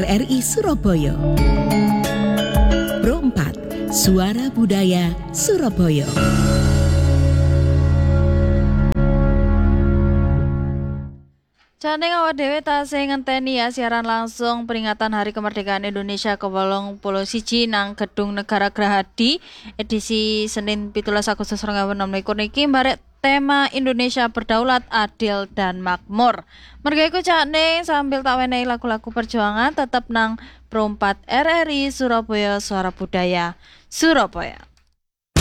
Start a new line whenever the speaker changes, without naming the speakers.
RRI Surabaya. Pro 4, Suara Budaya Surabaya.
Jane awak dhewe tasih ngenteni ya siaran langsung peringatan Hari Kemerdekaan Indonesia ke-81 nang Gedung Negara Gerahadi edisi Senin 17 Agustus 2026 niki mbarek tema Indonesia Berdaulat, Adil dan Makmur. Merga iku jane sambil tak wenehi lagu-lagu perjuangan tetep nang Pro 4 RRI Surabaya Suara Budaya Surabaya.